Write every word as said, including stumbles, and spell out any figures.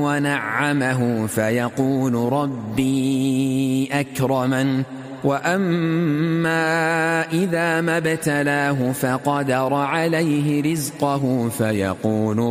ونعمه فيقول ربي أكرمن وأما إذا ما ابتلاه فقدر عليه رزقه فيقول